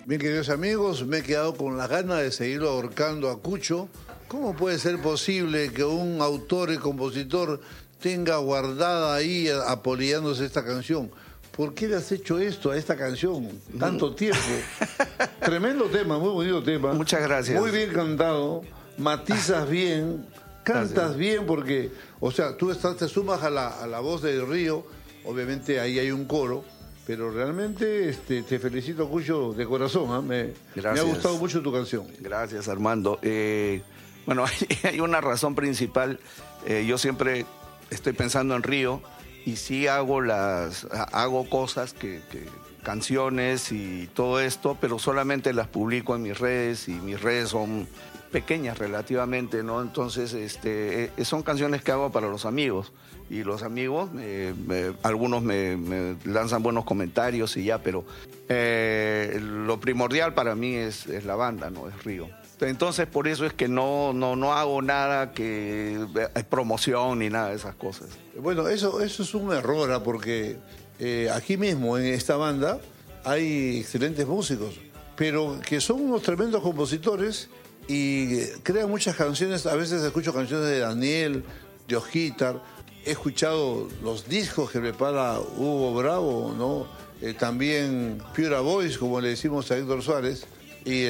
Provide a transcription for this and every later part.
Bien, queridos amigos, me he quedado con las ganas de seguirlo ahorcando a Cucho. ¿Cómo puede ser posible que un autor y compositor tenga guardada ahí, apolillándose esta canción? ¿Por qué le has hecho esto a esta canción tanto tiempo? Tremendo tema, muy bonito tema. Muchas gracias. Muy bien cantado, matizas bien, cantas Gracias. bien porque, o sea, tú te sumas a la voz de Río, obviamente ahí hay un coro, pero realmente te felicito, Cucho, de corazón. Me ha gustado mucho tu canción. Gracias, Armando. Bueno, hay una razón principal. Yo siempre estoy pensando en Río y sí hago cosas canciones y todo esto, pero solamente las publico en mis redes y mis redes son pequeñas relativamente, ¿no? Entonces, son canciones que hago para los amigos y los amigos, algunos me lanzan buenos comentarios y ya, pero lo primordial para mí es la banda, ¿no? Es Río. Entonces, por eso es que no hago nada que promoción ni nada de esas cosas. Bueno, eso es un error, porque aquí mismo, en esta banda, hay excelentes músicos, pero que son unos tremendos compositores y crean muchas canciones. A veces escucho canciones de Daniel, de Osquitar, he escuchado los discos que prepara Hugo Bravo, ¿no? También Pura Voice, como le decimos a Héctor Suárez, y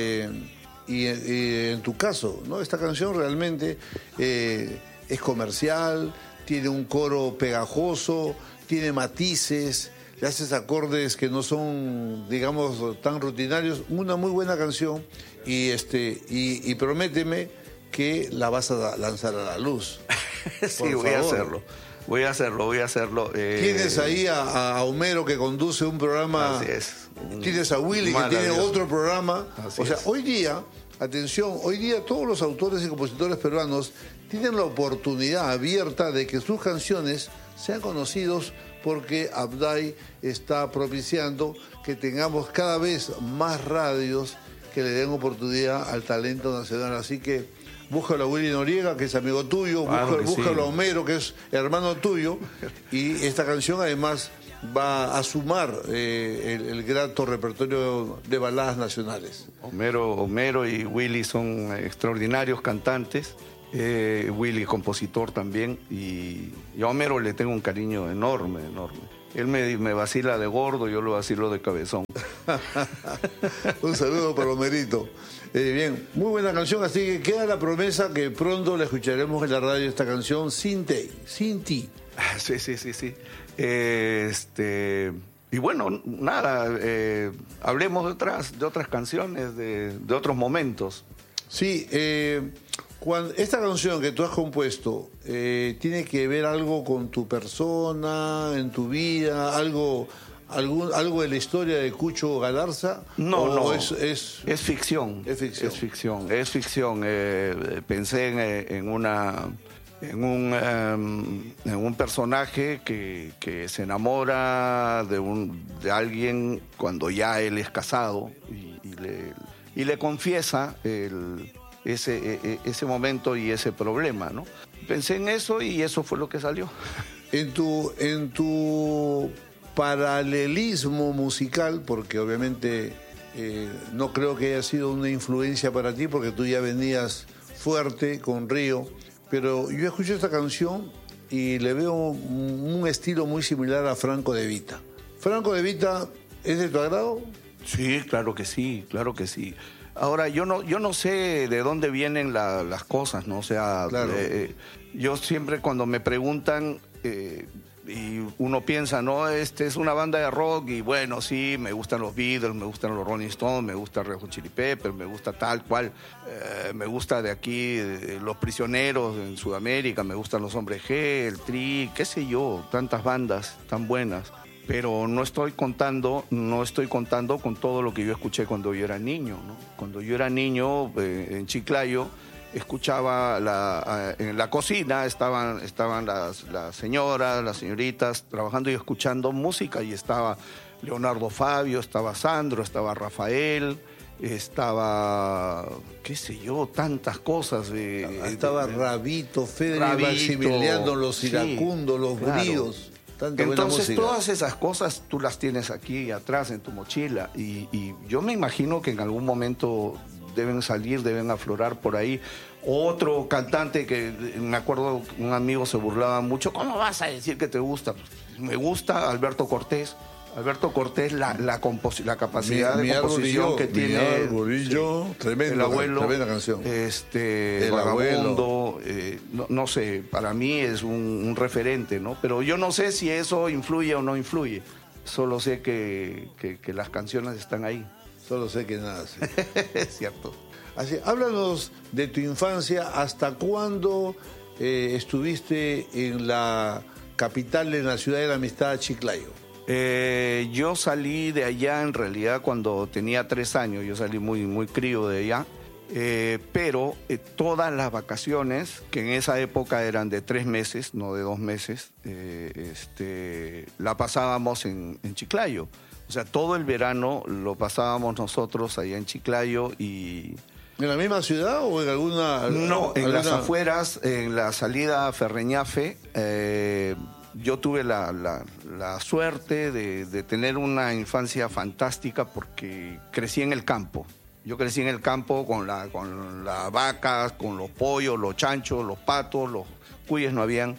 en tu caso, ¿no? Esta canción realmente es comercial, tiene un coro pegajoso, tiene matices, le haces acordes que no son, digamos, tan rutinarios. Una muy buena canción y prométeme que la vas a lanzar a la luz. Sí, voy a hacerlo. Voy a hacerlo. Tienes ahí a Homero, que conduce un programa. Así es. Tienes a Willy, que tiene otro programa. Así o sea, es. hoy día todos los autores y compositores peruanos tienen la oportunidad abierta de que sus canciones sean conocidos, porque Abday está propiciando que tengamos cada vez más radios que le den oportunidad al talento nacional. Así que búscalo a Willy Noriega, que es amigo tuyo, Claro búscalo sí. a Homero, que es hermano tuyo, y esta canción además va a sumar el grato repertorio de baladas nacionales. Homero y Willy son extraordinarios cantantes. Willy compositor también, y yo a Homero le tengo un cariño enorme. Él me vacila de gordo, yo lo vacilo de cabezón. Un saludo para Homerito. Bien, muy buena canción, así que queda la promesa que pronto la escucharemos en la radio, esta canción, Sin Ti. Sí. Y bueno, nada, hablemos de otras canciones, de otros momentos. Sí, esta canción que tú has compuesto, ¿tiene que ver algo con tu persona, en tu vida, algo de la historia de Cucho Galarza? No. Es ficción. Es ficción. Es ficción. Pensé en un personaje que se enamora de alguien cuando ya él es casado y le confiesa ese momento y ese problema, ¿no? Pensé en eso y eso fue lo que salió. En tu paralelismo musical, porque obviamente no creo que haya sido una influencia para ti, porque tú ya venías fuerte con Río, pero yo escucho esta canción y le veo un estilo muy similar a Franco De Vita. ¿Franco De Vita es de tu agrado? Sí, claro que sí. Ahora, yo no sé de dónde vienen las cosas, ¿no? O sea, claro. Yo siempre cuando me preguntan, y uno piensa, no, es una banda de rock, y bueno, sí, me gustan los Beatles, me gustan los Rolling Stones, me gusta Red Hot Chili Peppers, me gusta tal cual, me gusta de aquí, Los Prisioneros en Sudamérica, me gustan los Hombres G, el Tri, qué sé yo, tantas bandas tan buenas. Pero no estoy contando con todo lo que yo escuché cuando yo era niño, ¿no? Cuando yo era niño, en Chiclayo, escuchaba en la cocina, estaban las señoras, las señoritas trabajando y escuchando música, y estaba Leonardo Fabio, estaba Sandro, estaba Rafael, estaba, qué sé yo, tantas cosas. Estaba Rabito, Fede, Maximiliano, los iracundos, los claro. Bríos. Tanta buena Entonces música. todas esas cosas tú las tienes aquí atrás en tu mochila y yo me imagino que en algún momento deben salir, deben aflorar por ahí. Otro cantante que me acuerdo, un amigo se burlaba mucho, ¿cómo vas a decir que te gusta? Me gusta Alberto Cortés. Alberto Cortés, la capacidad Mi de composición que tiene Arbolillo, el abuelo, tremenda canción. El Vagabundo, no sé, para mí es un referente, ¿no? Pero yo no sé si eso influye o no influye. Solo sé que las canciones están ahí. Solo sé que nada. Sí. Es cierto. Así, háblanos de tu infancia. ¿Hasta cuándo estuviste en la capital de la ciudad de la amistad, Chiclayo? Yo salí de allá en realidad cuando tenía 3 años. Yo salí muy crío de allá. Pero todas las vacaciones, que en esa época eran de 3 meses, no de 2 meses, la pasábamos en Chiclayo. O sea, todo el verano lo pasábamos nosotros allá en Chiclayo y... ¿En la misma ciudad o en alguna...? No, en alguna... las afueras, en la salida a Ferreñafe, yo tuve la suerte de tener una infancia fantástica porque crecí en el campo. Yo crecí en el campo con las vacas, con los pollos, los chanchos, los patos, los cuyes no habían,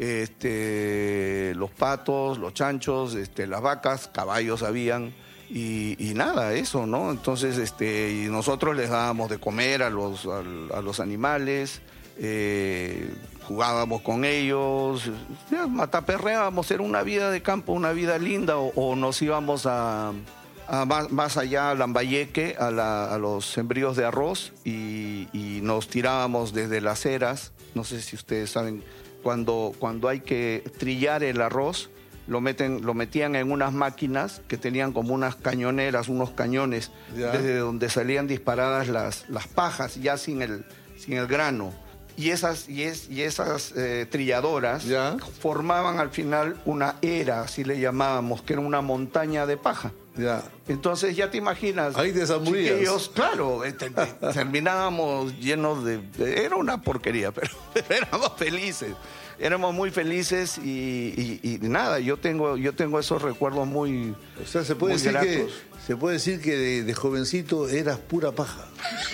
los patos, los chanchos, las vacas, caballos habían. Y nada, eso, ¿no? Entonces, y nosotros les dábamos de comer a los animales, jugábamos con ellos, mataperreábamos, era una vida de campo, una vida linda, o nos íbamos más allá a Lambayeque, a los sembríos de arroz, y nos tirábamos desde las eras. No sé si ustedes saben, cuando hay que trillar el arroz, lo metían en unas máquinas que tenían como unas cañoneras, unos cañones, ya, desde donde salían disparadas las pajas, ya sin el grano. Y esas trilladoras ya formaban al final una era, así le llamábamos, que era una montaña de paja. Ya. Entonces ya te imaginas. Ahí te zamburías. Chiquillos, claro, terminábamos llenos era una porquería, pero éramos felices. Éramos muy felices y nada, yo tengo esos recuerdos muy. O sea, se puede decir que de jovencito eras pura paja.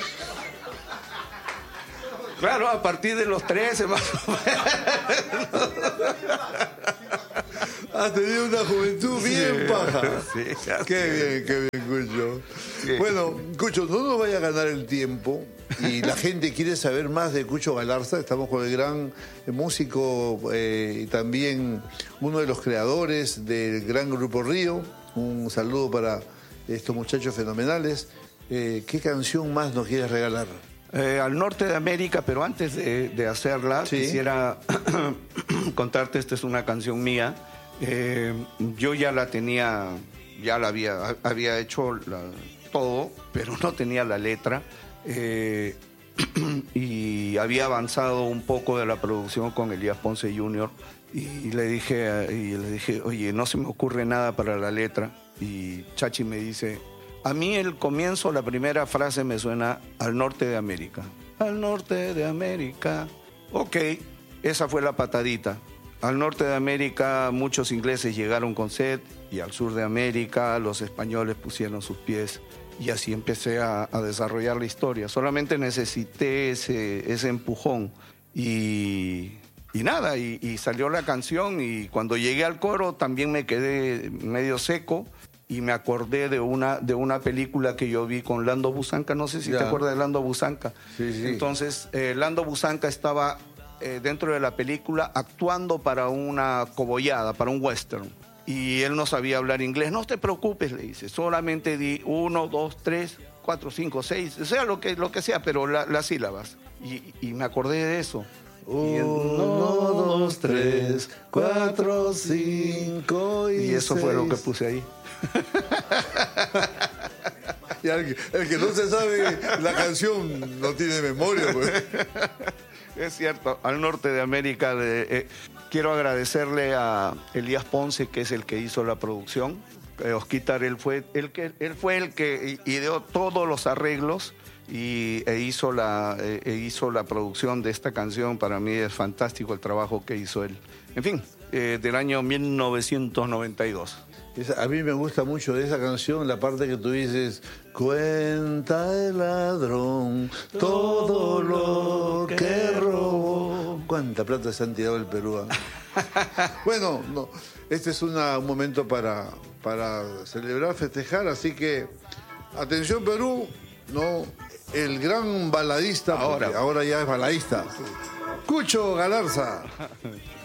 Claro, a partir de los 13 más o menos. Has tenido una juventud bien paja. Sí, qué bien, Cucho. Sí. Bueno, Cucho, no nos vaya a ganar el tiempo y la gente quiere saber más de Cucho Galarza. Estamos con el gran músico y también uno de los creadores del gran Grupo Río. Un saludo para estos muchachos fenomenales. ¿Qué canción más nos quieres regalar? Al norte de América, pero antes de hacerla, sí, quisiera contarte, esta es una canción mía. Yo ya la tenía, había hecho todo, pero no tenía la letra. Y había avanzado un poco de la producción con Elías Ponce Jr. Y le dije, oye, no se me ocurre nada para la letra. Y Chachi me dice, a mí el comienzo, la primera frase me suena al norte de América. Al norte de América. Ok, esa fue la patadita. Al norte de América muchos ingleses llegaron con sed y al sur de América los españoles pusieron sus pies. Y así empecé a desarrollar la historia. Solamente necesité ese empujón. Y nada, y salió la canción. Y cuando llegué al coro también me quedé medio seco. Y me acordé de una película que yo vi con Lando Busanca. No sé si te acuerdas de Lando Busanca. Sí, sí. Entonces, Lando Busanca estaba dentro de la película actuando para una cobollada, para un western. Y él no sabía hablar inglés. No te preocupes, le dice. Solamente di 1, 2, 3, 4, 5, 6. O sea, lo que sea, pero las sílabas. Y me acordé de eso. 1, 2, 3, 4, 5 y eso 6. Fue lo que puse ahí. Y el que no se sabe la canción no tiene memoria, pues. Es cierto, al norte de América. Quiero agradecerle a Elías Ponce, que es el que hizo la producción. Osquitar, él fue el que ideó todos los arreglos e hizo la producción de esta canción. Para mí es fantástico el trabajo que hizo él. En fin, del año 1992. A mí me gusta mucho de esa canción la parte que tú dices: cuenta el ladrón todo lo que robó. ¿Cuánta plata se han tirado el Perú? Bueno, no, este es un momento para celebrar, festejar, así que atención Perú, no, el gran baladista, ahora ya es baladista, Cucho Galarza.